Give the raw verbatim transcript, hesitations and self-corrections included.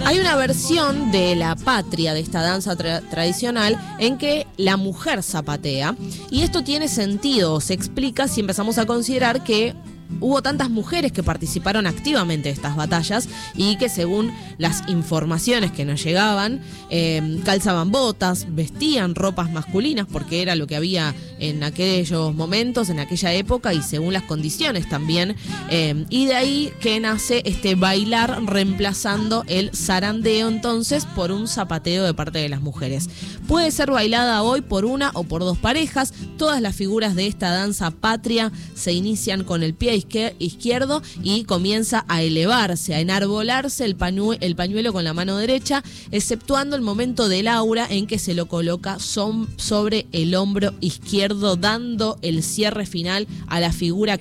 Hay una versión de la patria de esta danza tra- tradicional en que la mujer zapatea, y esto tiene sentido, se explica si empezamos a considerar que hubo tantas mujeres que participaron activamente de estas batallas y que, según las informaciones que nos llegaban, eh, calzaban botas, vestían ropas masculinas, porque era lo que había en aquellos momentos, en aquella época, y según las condiciones también. Eh, y de ahí que nace este bailar reemplazando el zarandeo entonces por un zapateo de parte de las mujeres. Puede ser bailada hoy por una o por dos parejas. Todas las figuras de esta danza patria se inician con el pie izquierdo y comienza a elevarse, a enarbolarse el, pañue- el pañuelo con la mano derecha, exceptuando el momento del aura en que se lo coloca son- sobre el hombro izquierdo, dando el cierre final a la figura